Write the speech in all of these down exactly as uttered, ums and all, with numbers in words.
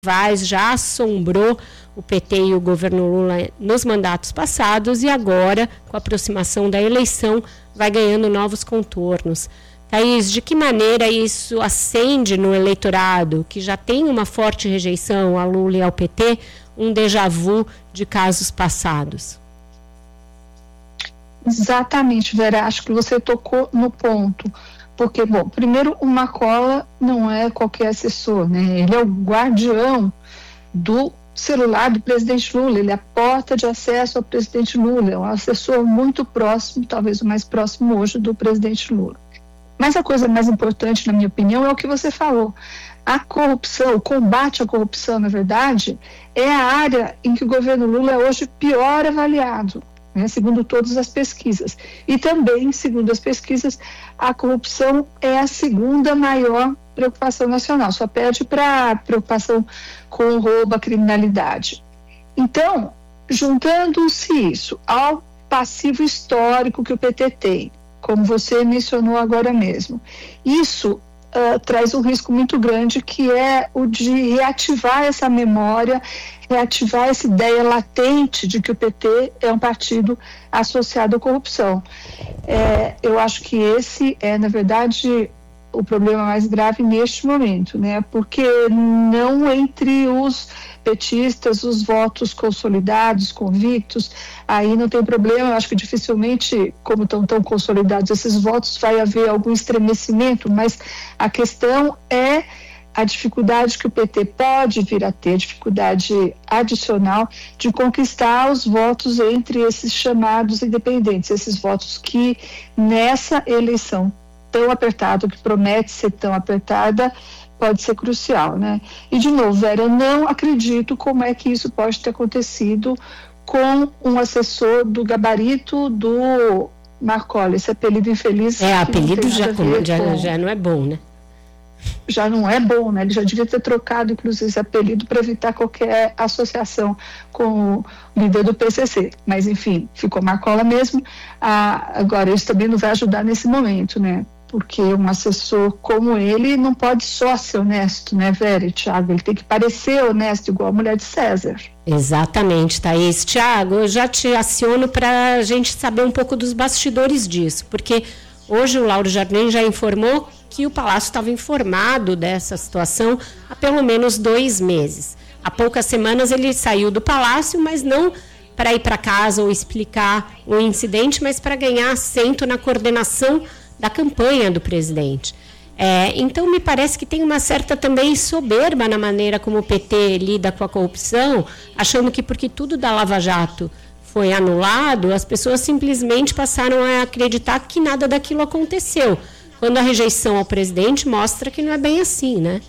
Vaz já assombrou o P T e o governo Lula nos mandatos passados e agora, com a aproximação da eleição, vai ganhando novos contornos. Thaís, de que maneira isso acende no eleitorado, que já tem uma forte rejeição a Lula e ao P T, um déjà vu de casos passados? Exatamente, Vera, acho que você tocou no ponto. Porque, bom, primeiro, o Marcola não é qualquer assessor, né? Ele é o guardião do celular do presidente Lula, ele é a porta de acesso ao presidente Lula, é um assessor muito próximo, talvez o mais próximo hoje do presidente Lula. Mas a coisa mais importante, na minha opinião, é o que você falou. A corrupção, o combate à corrupção, na verdade, é a área em que o governo Lula é hoje pior avaliado, né, segundo todas as pesquisas. E também, segundo as pesquisas, a corrupção é a segunda maior preocupação nacional, só perde para a preocupação com o roubo, a criminalidade. Então, juntando-se isso ao passivo histórico que o P T tem, como você mencionou agora mesmo, isso uh, traz um risco muito grande, que é o de reativar essa memória, reativar essa ideia latente de que o P T é um partido associado à corrupção. É, eu acho que esse é, na verdade, o problema mais grave neste momento, né? Porque não entre os petistas, os votos consolidados, convictos, aí não tem problema. Eu acho que dificilmente, como estão tão consolidados esses votos, vai haver algum estremecimento, mas a questão é a dificuldade que o P T pode vir a ter, dificuldade adicional de conquistar os votos entre esses chamados independentes, esses votos que nessa eleição tão apertada, que promete ser tão apertada, pode ser crucial, né? E de novo, Vera, eu não acredito como é que isso pode ter acontecido com um assessor do gabarito do Marcola, esse apelido infeliz. É, apelido já, com, já, com... já não é bom, né? Já não é bom, né? Ele já devia ter trocado, inclusive, esse apelido para evitar qualquer associação com o líder do P C C. Mas, enfim, ficou Marcola mesmo. Ah, agora, isso também não vai ajudar nesse momento, né? Porque um assessor como ele não pode só ser honesto, né, Vera e Thiago? Ele tem que parecer honesto, igual a mulher de César. Exatamente, Thaís. Thiago, eu já te aciono para a gente saber um pouco dos bastidores disso, porque hoje o Lauro Jardim já informou que o Palácio estava informado dessa situação há pelo menos dois meses. Há poucas semanas ele saiu do Palácio, mas não para ir para casa ou explicar o incidente, mas para ganhar assento na coordenação da campanha do presidente. É, então, me parece que tem uma certa também soberba na maneira como o P T lida com a corrupção, achando que porque tudo da Lava Jato foi anulado, as pessoas simplesmente passaram a acreditar que nada daquilo aconteceu, quando a rejeição ao presidente mostra que não é bem assim, né?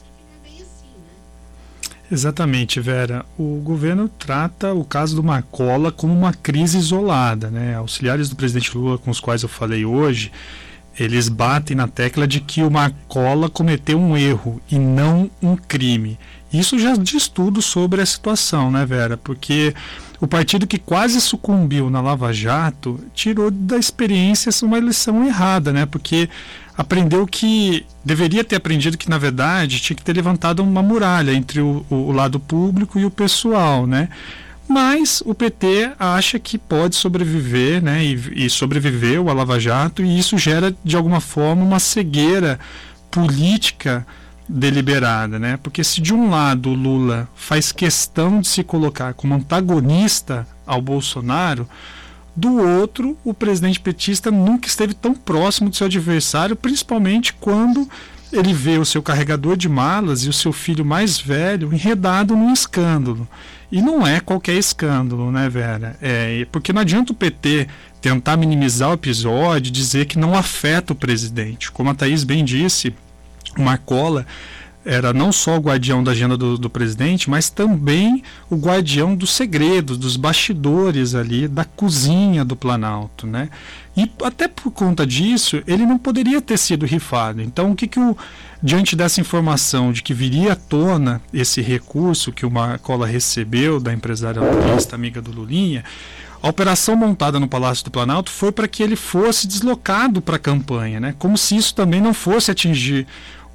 Exatamente, Vera. O governo trata o caso do Marcola como uma crise isolada, né? Auxiliares do presidente Lula, com os quais eu falei hoje, eles batem na tecla de que o Marcola cometeu um erro e não um crime. Isso já diz tudo sobre a situação, né, Vera? Porque o partido que quase sucumbiu na Lava Jato tirou da experiência uma lição errada, né? Porque aprendeu que deveria ter aprendido que, na verdade, tinha que ter levantado uma muralha entre o, o lado público e o pessoal, né? Mas o P T acha que pode sobreviver, né? E, e sobreviveu à Lava Jato, e isso gera, de alguma forma, uma cegueira política deliberada, né? Porque se de um lado o Lula faz questão de se colocar como antagonista ao Bolsonaro, do outro, o presidente petista nunca esteve tão próximo do seu adversário, principalmente quando ele vê o seu carregador de malas e o seu filho mais velho enredado num escândalo. E não é qualquer escândalo, né, Vera? É, porque não adianta o P T tentar minimizar o episódio, dizer que não afeta o presidente. Como a Thaís bem disse, o Marcola era não só o guardião da agenda do, do presidente, mas também o guardião dos segredos, dos bastidores ali, da cozinha do Planalto, né? E até por conta disso, ele não poderia ter sido rifado. Então, o que que o, diante dessa informação de que viria à tona esse recurso que o Marcola recebeu da empresária lulista, amiga do Lulinha, a operação montada no Palácio do Planalto foi para que ele fosse deslocado para a campanha, né? Como se isso também não fosse atingir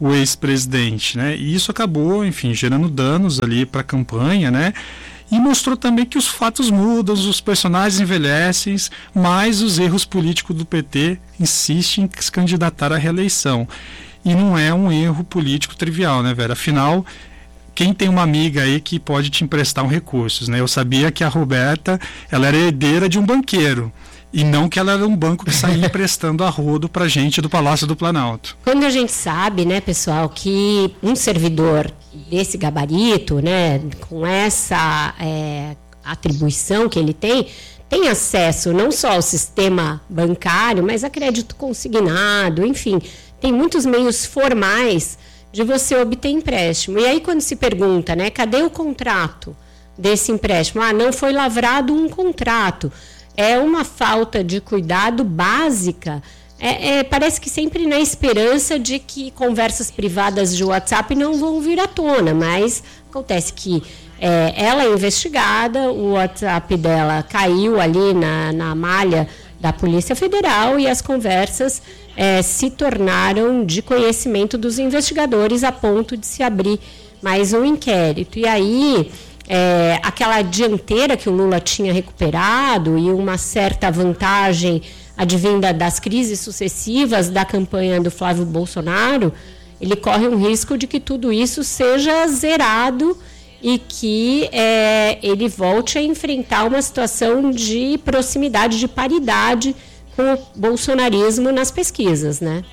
o ex-presidente, né? E isso acabou, enfim, gerando danos ali para a campanha, né? E mostrou também que os fatos mudam, os personagens envelhecem, mas os erros políticos do P T insistem em se candidatar à reeleição. E não é um erro político trivial, né, Vera? Afinal, quem tem uma amiga aí que pode te emprestar um recursos, né? Eu sabia que a Roberta, ela era herdeira de um banqueiro. E não que ela era um banco que saía emprestando a rodo para gente do Palácio do Planalto. Quando a gente sabe, né, pessoal, que um servidor desse gabarito, né, com essa é, atribuição que ele tem, tem acesso não só ao sistema bancário, mas a crédito consignado, enfim, tem muitos meios formais de você obter empréstimo. E aí quando se pergunta, né, cadê o contrato desse empréstimo? Ah, não foi lavrado um contrato. É uma falta de cuidado básica. É, é, parece que sempre na esperança de que conversas privadas de WhatsApp não vão vir à tona, mas acontece que é, ela é investigada, o WhatsApp dela caiu ali na, na malha da Polícia Federal e as conversas é, se tornaram de conhecimento dos investigadores a ponto de se abrir mais um inquérito. E aí... É, aquela dianteira que o Lula tinha recuperado e uma certa vantagem advinda das crises sucessivas da campanha do Flávio Bolsonaro, ele corre um risco de que tudo isso seja zerado e que é, ele volte a enfrentar uma situação de proximidade, de paridade com o bolsonarismo nas pesquisas, né?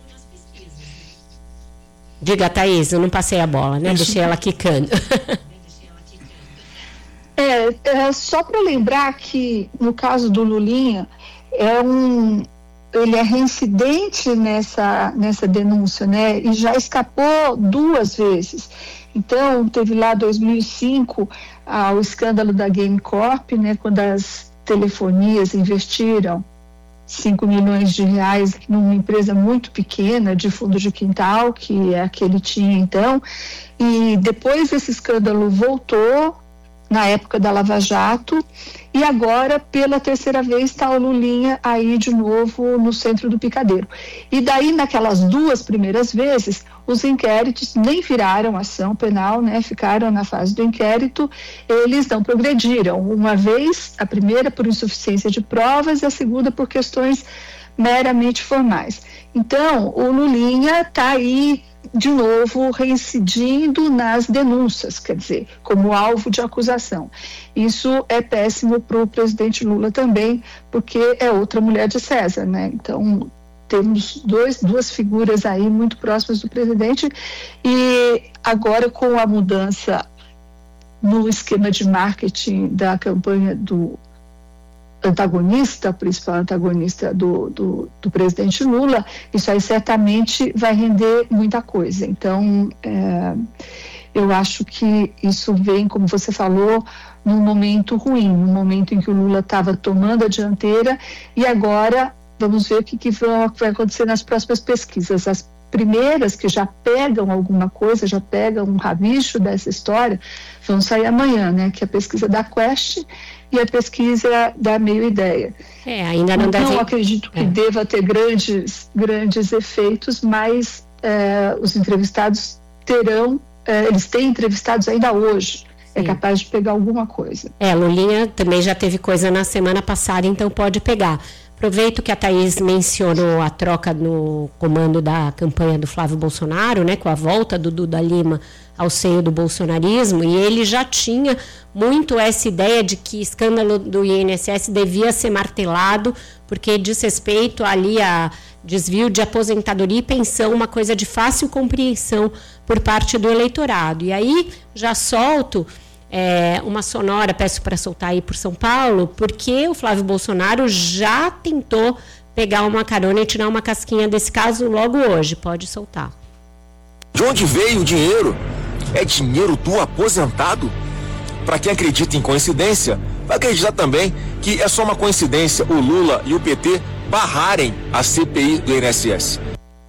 Diga, Thaís, eu não passei a bola, né? Isso. Deixei ela quicando. É, é só para lembrar que, no caso do Lulinha, é um, ele é reincidente nessa, nessa denúncia, né? E já escapou duas vezes. Então, teve lá dois mil e cinco ah, o escândalo da Game Corp, né? Quando as telefonias investiram cinco milhões de reais numa empresa muito pequena, de fundo de quintal, que é a que ele tinha então. E depois desse escândalo voltou, na época da Lava Jato, e agora, pela terceira vez, está o Lulinha aí de novo no centro do picadeiro. E daí, naquelas duas primeiras vezes, os inquéritos nem viraram ação penal, né? Ficaram na fase do inquérito, eles não progrediram. Uma vez, a primeira por insuficiência de provas e a segunda por questões meramente formais. Então, o Lulinha está aí de novo reincidindo nas denúncias, quer dizer, como alvo de acusação. Isso é péssimo para o presidente Lula também, porque é outra mulher de César, né? Então, temos dois, duas figuras aí muito próximas do presidente e agora com a mudança no esquema de marketing da campanha do antagonista, o principal antagonista do, do, do presidente Lula, isso aí certamente vai render muita coisa. Então, é, eu acho que isso vem, como você falou, num momento ruim, num momento em que o Lula estava tomando a dianteira e agora vamos ver o que, que vai acontecer nas próximas pesquisas. As primeiras que já pegam alguma coisa, já pegam um rabicho dessa história, vão sair amanhã, né? Que é a pesquisa da Quest e a pesquisa da Meio Ideia. É, ainda não deve... Não acredito que é. deva ter grandes, grandes efeitos, mas é, os entrevistados terão, é, eles têm entrevistados ainda hoje. É capaz de pegar alguma coisa. É, Lulinha também já teve coisa na semana passada, então pode pegar. Aproveito que a Thaís mencionou a troca no comando da campanha do Flávio Bolsonaro, né, com a volta do Duda Lima ao seio do bolsonarismo, e ele já tinha muito essa ideia de que escândalo do I N S S devia ser martelado, porque diz respeito ali a desvio de aposentadoria e pensão, uma coisa de fácil compreensão por parte do eleitorado. E aí já solto É, uma sonora, peço para soltar aí por São Paulo, porque o Flávio Bolsonaro já tentou pegar uma carona e tirar uma casquinha desse caso logo hoje. Pode soltar. De onde veio o dinheiro? É dinheiro do aposentado? Para quem acredita em coincidência, vai acreditar também que é só uma coincidência o Lula e o P T barrarem a C P I do I N S S.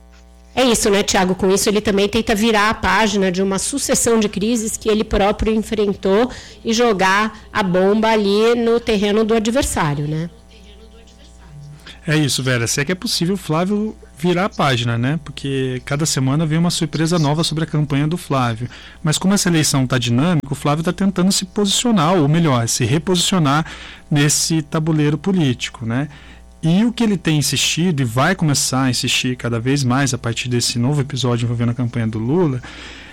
É isso, né, Tiago? Com isso ele também tenta virar a página de uma sucessão de crises que ele próprio enfrentou e jogar a bomba ali no terreno do adversário, né? É isso, Vera. Se é que é possível o Flávio virar a página, né? Porque cada semana vem uma surpresa nova sobre a campanha do Flávio. Mas como essa eleição está dinâmica, o Flávio está tentando se posicionar, ou melhor, se reposicionar nesse tabuleiro político, né? E o que ele tem insistido, e vai começar a insistir cada vez mais a partir desse novo episódio envolvendo a campanha do Lula,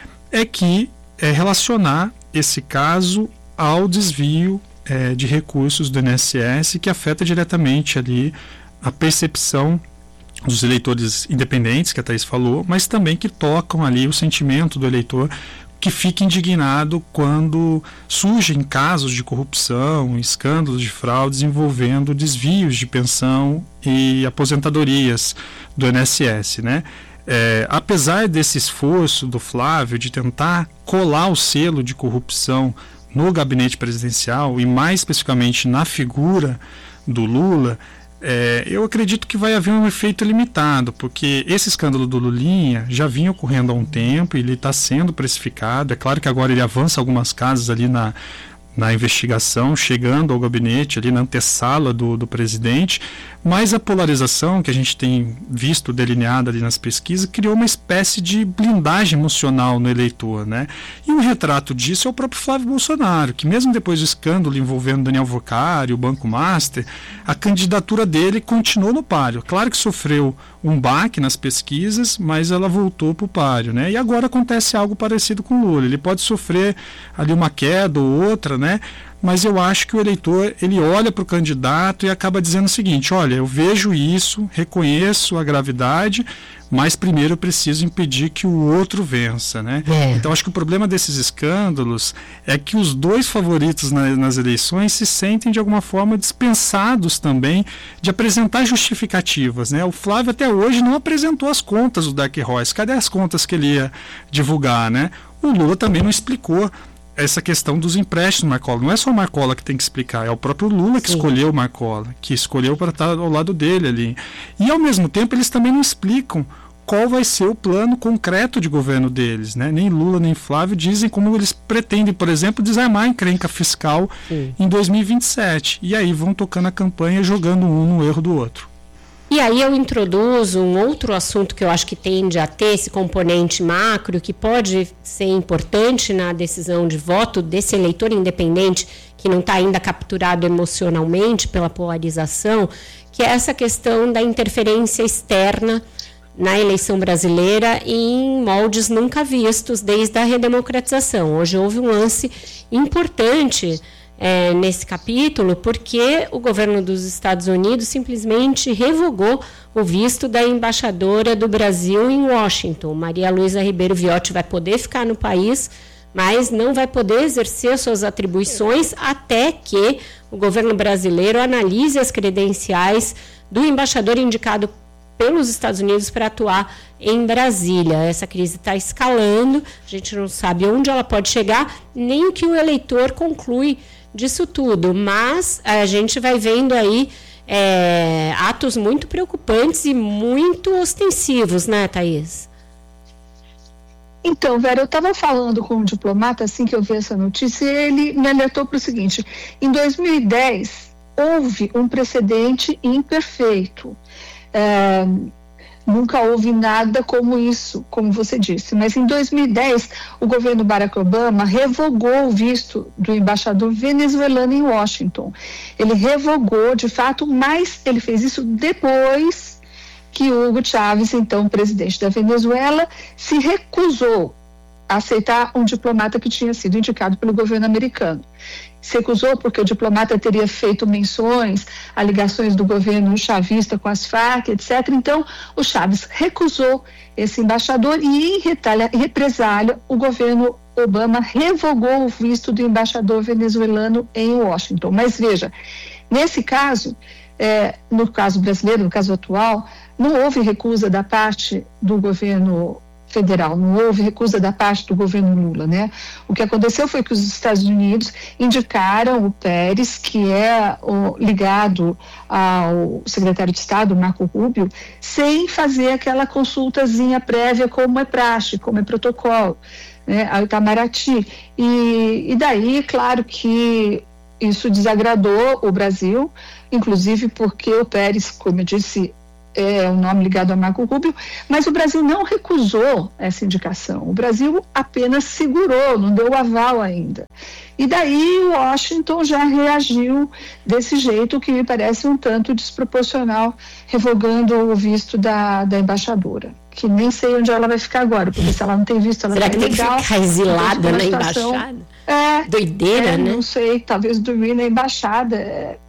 é que é relacionar esse caso ao desvio é, de recursos do I N S S, que afeta diretamente ali a percepção dos eleitores independentes, que a Thaís falou, mas também que tocam ali o sentimento do eleitor que fica indignado quando surgem casos de corrupção, escândalos de fraudes envolvendo desvios de pensão e aposentadorias do I N S S, né? É, apesar desse esforço do Flávio de tentar colar o selo de corrupção no gabinete presidencial e mais especificamente na figura do Lula, É, eu acredito que vai haver um efeito limitado, porque esse escândalo do Lulinha já vinha ocorrendo há um tempo e ele está sendo precificado. É claro que agora ele avança algumas casas ali na, na investigação, chegando ao gabinete, ali na antessala do, do presidente, mas a polarização que a gente tem visto delineada ali nas pesquisas criou uma espécie de blindagem emocional no eleitor, né? E um retrato disso é o próprio Flávio Bolsonaro, que mesmo depois do escândalo envolvendo Daniel Vocari, o Banco Master, a candidatura dele continuou no páreo. Claro que sofreu um baque nas pesquisas, mas ela voltou para o páreo, né? E agora acontece algo parecido com o Lula. Ele pode sofrer ali uma queda ou outra, né? Mas eu acho que o eleitor, ele olha para o candidato e acaba dizendo o seguinte: olha, eu vejo isso, reconheço a gravidade, mas primeiro eu preciso impedir que o outro vença, né? É. Então acho que o problema desses escândalos é que os dois favoritos na, nas eleições se sentem de alguma forma dispensados também de apresentar justificativas, né? O Flávio até hoje não apresentou as contas do Dark Horse. Cadê as contas que ele ia divulgar, né? O Lula também não explicou essa questão dos empréstimos do Marcola. Não é só o Marcola que tem que explicar, é o próprio Lula que Sim. escolheu o Marcola, que escolheu para estar ao lado dele ali. E ao mesmo tempo eles também não explicam qual vai ser o plano concreto de governo deles, né? Nem Lula nem Flávio dizem como eles pretendem, por exemplo, desarmar a encrenca fiscal Sim. em dois mil e vinte e sete. E aí vão tocando a campanha, jogando um no erro do outro. E aí eu introduzo um outro assunto que eu acho que tende a ter esse componente macro, que pode ser importante na decisão de voto desse eleitor independente, que não está ainda capturado emocionalmente pela polarização, que é essa questão da interferência externa na eleição brasileira em moldes nunca vistos desde a redemocratização. Hoje houve um lance importante É, nesse capítulo, porque o governo dos Estados Unidos simplesmente revogou o visto da embaixadora do Brasil em Washington. Maria Luísa Ribeiro Viotti vai poder ficar no país, mas não vai poder exercer suas atribuições até que o governo brasileiro analise as credenciais do embaixador indicado pelos Estados Unidos para atuar em Brasília. Essa crise está escalando, a gente não sabe onde ela pode chegar, nem o que o eleitor conclui disso tudo, mas a gente vai vendo aí é, atos muito preocupantes e muito ostensivos, né, Thaís? Então, Vera, eu estava falando com um diplomata assim que eu vi essa notícia e ele me alertou para o seguinte: em dois mil e dez houve um precedente imperfeito. É, nunca houve nada como isso, como você disse, mas em dois mil e dez o governo Barack Obama revogou o visto do embaixador venezuelano em Washington. Ele revogou de fato, mas ele fez isso depois que Hugo Chávez, então presidente da Venezuela, se recusou a aceitar um diplomata que tinha sido indicado pelo governo americano. Se recusou porque o diplomata teria feito menções a ligações do governo chavista com as Farc, etcétera. Então, o Chávez recusou esse embaixador e, em retalha, represália, o governo Obama revogou o visto do embaixador venezuelano em Washington. Mas, veja, nesse caso, é, no caso brasileiro, no caso atual, não houve recusa da parte do governo federal, não houve recusa da parte do governo Lula, né? O que aconteceu foi que os Estados Unidos indicaram o Pérez, que é o, ligado ao secretário de Estado, Marco Rubio, sem fazer aquela consultazinha prévia como é praxe, como é protocolo, né? Ao Itamaraty. E, e daí, claro que isso desagradou o Brasil, inclusive porque o Pérez, como eu disse, é um nome ligado a Marco Rubio, mas o Brasil não recusou essa indicação. O Brasil apenas segurou, não deu aval ainda. E daí o Washington já reagiu desse jeito, que me parece um tanto desproporcional, revogando o visto da, da embaixadora, que nem sei onde ela vai ficar agora, porque se ela não tem visto, ela Será vai que tem legal, que ficar exilada na embaixada? É, doideira, é, né? Não sei, talvez dormir na embaixada. É,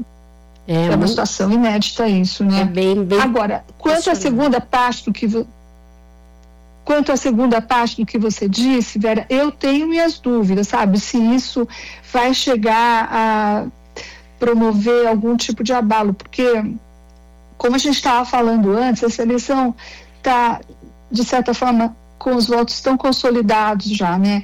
é, é uma muito... situação inédita isso, né? É bem, bem Agora, quanto à segunda parte do que vo... quanto à segunda parte do que você disse, Vera, eu tenho minhas dúvidas, sabe? Se isso vai chegar a promover algum tipo de abalo, porque, como a gente estava falando antes, essa eleição está, de certa forma, com os votos tão consolidados já, né?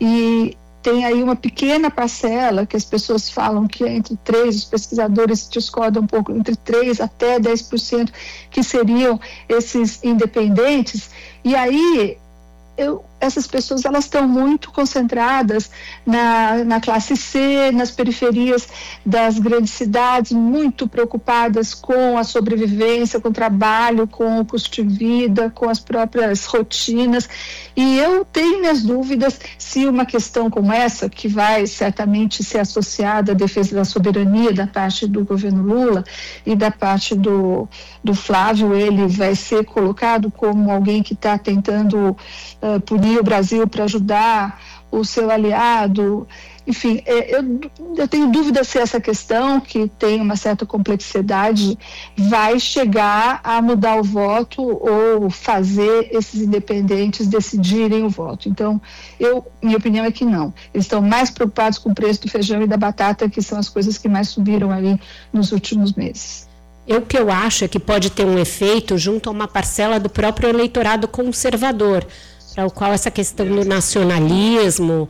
E tem aí uma pequena parcela que as pessoas falam que é entre três, os pesquisadores discordam um pouco, entre três até dez por cento, que seriam esses independentes. E aí, eu, essas pessoas elas estão muito concentradas na, na classe C, nas periferias das grandes cidades, muito preocupadas com a sobrevivência, com o trabalho, com o custo de vida, com as próprias rotinas. E eu tenho minhas dúvidas se uma questão como essa, que vai certamente ser associada à defesa da soberania da parte do governo Lula e da parte do, do Flávio, ele vai ser colocado como alguém que está tentando uh, punir o Brasil para ajudar o seu aliado. Enfim, é, eu, eu tenho dúvida se essa questão, que tem uma certa complexidade, vai chegar a mudar o voto ou fazer esses independentes decidirem o voto. Então, eu, minha opinião é que não. Eles estão mais preocupados com o preço do feijão e da batata, que são as coisas que mais subiram ali nos últimos meses. O que eu acho é que pode ter um efeito junto a uma parcela do próprio eleitorado conservador, para o qual essa questão do nacionalismo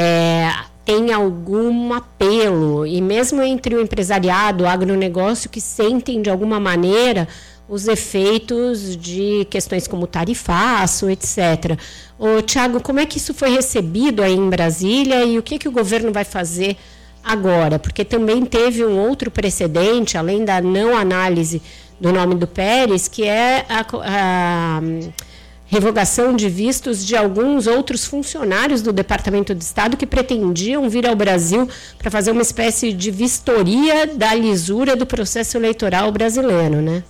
é, tem algum apelo, e mesmo entre o empresariado, o agronegócio, que sentem de alguma maneira os efeitos de questões como tarifaço, etcétera. Ô, Tiago, como é que isso foi recebido aí em Brasília e o que, que o governo vai fazer agora? Porque também teve um outro precedente, além da não análise do nome do Pérez, que é a, a revogação de vistos de alguns outros funcionários do Departamento de Estado que pretendiam vir ao Brasil para fazer uma espécie de vistoria da lisura do processo eleitoral brasileiro, né?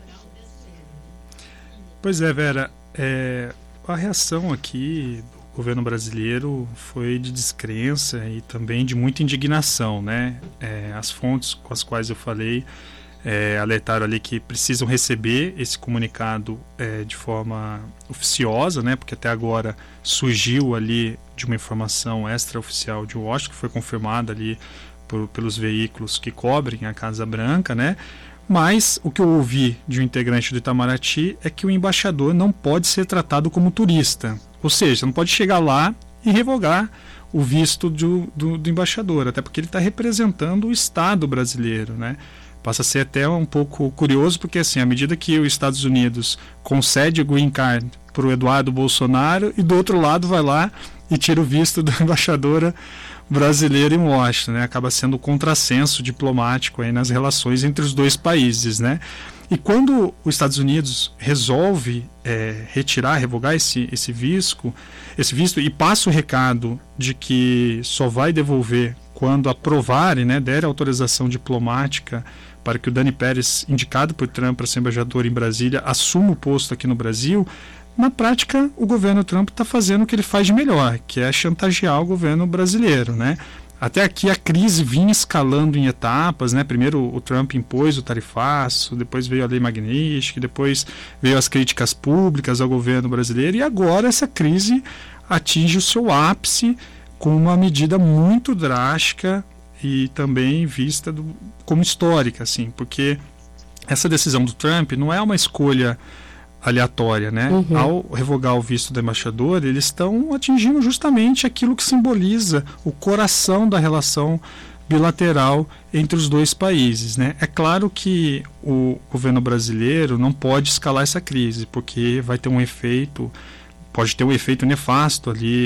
Pois é, Vera, é, a reação aqui do governo brasileiro foi de descrença e também de muita indignação, né? É, as fontes com as quais eu falei É, alertaram ali que precisam receber esse comunicado é, de forma oficiosa, né, porque até agora surgiu ali de uma informação extraoficial de Washington, que foi confirmada ali por, pelos veículos que cobrem a Casa Branca, né, mas o que eu ouvi de um integrante do Itamaraty é que o embaixador não pode ser tratado como turista, ou seja, não pode chegar lá e revogar o visto do, do, do embaixador, até porque ele está representando o Estado brasileiro, né. Passa a ser até um pouco curioso, porque assim, à medida que os Estados Unidos concede o green card para o Eduardo Bolsonaro, e do outro lado vai lá e tira o visto da embaixadora brasileira em Washington, né? Acaba sendo um contrassenso diplomático aí nas relações entre os dois países, né? E quando os Estados Unidos resolve é, retirar, revogar esse, esse, visto, esse visto e passa o recado de que só vai devolver quando aprovarem, né, der autorização diplomática para que o Dani Pérez, indicado por Trump para ser embaixador em Brasília, assuma o posto aqui no Brasil, na prática o governo Trump está fazendo o que ele faz de melhor, que é chantagear o governo brasileiro, né? Até aqui a crise vinha escalando em etapas, né? Primeiro o Trump impôs o tarifaço, depois veio a Lei Magnitsky, depois veio as críticas públicas ao governo brasileiro, e agora essa crise atinge o seu ápice com uma medida muito drástica e também vista do, como histórica, assim, porque essa decisão do Trump não é uma escolha aleatória, né? Uhum. Ao revogar o visto do embaixador, eles estão atingindo justamente aquilo que simboliza o coração da relação bilateral entre os dois países, né? É claro que o governo brasileiro não pode escalar essa crise, porque vai ter um efeito, pode ter um efeito nefasto ali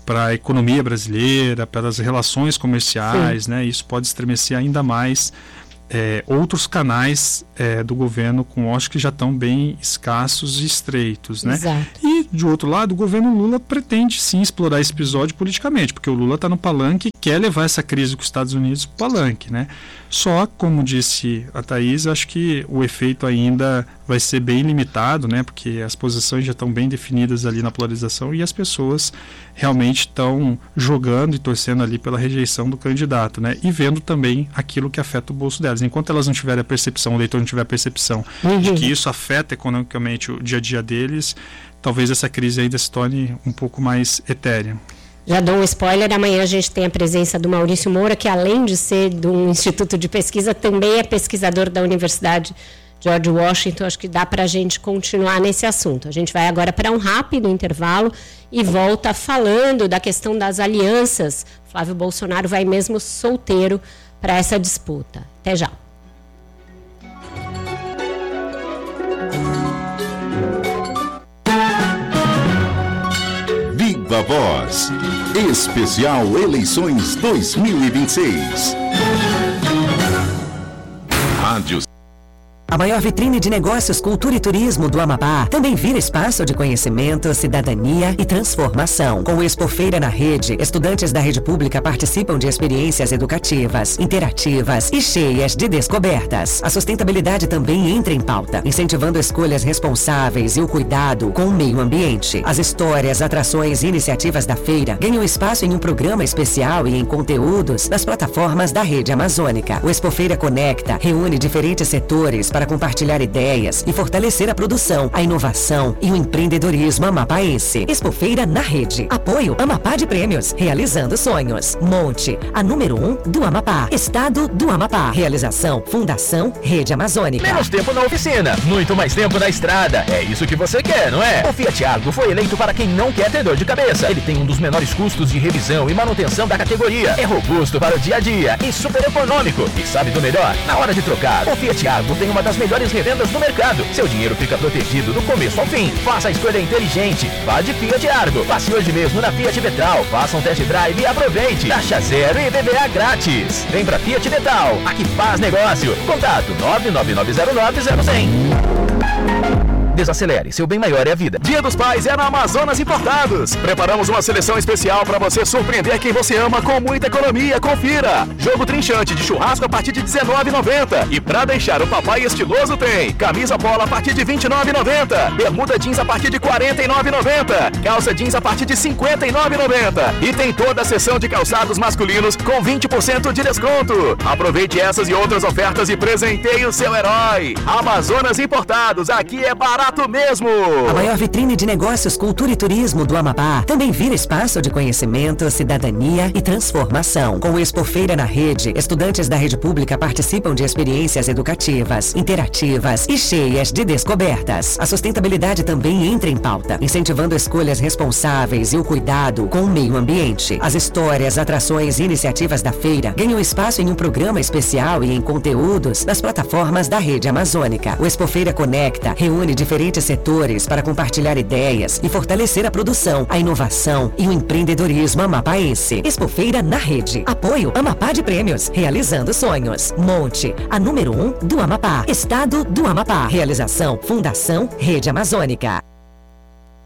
para a economia brasileira, pelas relações comerciais, né? Isso pode estremecer ainda mais é, outros canais é, do governo com Washington que já estão bem escassos e estreitos, né? Exato. E, de outro lado, o governo Lula pretende sim explorar esse episódio politicamente, porque o Lula está no palanque e quer levar essa crise com os Estados Unidos para o palanque, né? Só, como disse a Thaís, acho que o efeito ainda vai ser bem limitado, né? Porque as posições já estão bem definidas ali na polarização e as pessoas realmente estão jogando e torcendo ali pela rejeição do candidato, né? E vendo também aquilo que afeta o bolso delas. Enquanto elas não tiverem a percepção, o eleitor não tiver a percepção uhum. de que isso afeta economicamente o dia a dia deles, talvez essa crise ainda se torne um pouco mais etérea. Já dou um spoiler, amanhã a gente tem a presença do Maurício Moura, que além de ser de um instituto de pesquisa, também é pesquisador da Universidade George Washington. Acho que dá para a gente continuar nesse assunto. A gente vai agora para um rápido intervalo e volta falando da questão das alianças. Flávio Bolsonaro vai mesmo solteiro para essa disputa. Até já. Viva Voz, especial Eleições dois mil e vinte e seis. Rádio. A maior vitrine de negócios, cultura e turismo do Amapá também vira espaço de conhecimento, cidadania e transformação. Com o Expofeira na Rede, estudantes da rede pública participam de experiências educativas, interativas e cheias de descobertas. A sustentabilidade também entra em pauta, incentivando escolhas responsáveis e o cuidado com o meio ambiente. As histórias, atrações e iniciativas da feira ganham espaço em um programa especial e em conteúdos nas plataformas da Rede Amazônica. O Expofeira Conecta reúne diferentes setores para Para compartilhar ideias e fortalecer a produção, a inovação e o empreendedorismo amapaense. Expofeira na Rede. Apoio Amapá de Prêmios. Realizando sonhos. Monte, a número um do Amapá. Estado do Amapá. Realização Fundação Rede Amazônica. Menos tempo na oficina, muito mais tempo na estrada. É isso que você quer, não é? O Fiat Argo foi eleito para quem não quer ter dor de cabeça. Ele tem um dos menores custos de revisão e manutenção da categoria. É robusto para o dia a dia e super econômico. E sabe do melhor? Na hora de trocar, o Fiat Argo tem uma das melhores revendas do mercado. Seu dinheiro fica protegido do começo ao fim. Faça a escolha inteligente. Vá de Fiat Argo. Passe hoje mesmo na Fiat Vetral. Faça um test drive e aproveite. Taxa zero e B B A grátis. Vem pra Fiat Vetral. Aqui faz negócio. Contato nove nove nove zero nove zero zero zero. Desacelere, seu bem maior é a vida. Dia dos Pais é na Amazonas Importados. Preparamos uma seleção especial para você surpreender quem você ama com muita economia. Confira! Jogo trinchante de churrasco a partir de dezenove reais e noventa centavos. E para deixar o papai estiloso tem camisa polo a partir de vinte e nove reais e noventa centavos. Bermuda jeans a partir de quarenta e nove reais e noventa centavos. Calça jeans a partir de cinquenta e nove reais e noventa centavos. E tem toda a seção de calçados masculinos com vinte por cento de desconto. Aproveite essas e outras ofertas e presenteie o seu herói. Amazonas Importados, aqui é barato mesmo! A maior vitrine de negócios, cultura e turismo do Amapá também vira espaço de conhecimento, cidadania e transformação. Com o Expofeira na Rede, estudantes da rede pública participam de experiências educativas, interativas e cheias de descobertas. A sustentabilidade também entra em pauta, incentivando escolhas responsáveis e o cuidado com o meio ambiente. As histórias, atrações e iniciativas da feira ganham espaço em um programa especial e em conteúdos nas plataformas da Rede Amazônica. O Expofeira Conecta reúne diferentes diferentes setores para compartilhar ideias e fortalecer a produção, a inovação e o empreendedorismo amapaense. Expofeira na Rede. Apoio Amapá de Prêmios. Realizando sonhos. Monte, a número um do Amapá. Estado do Amapá. Realização Fundação Rede Amazônica.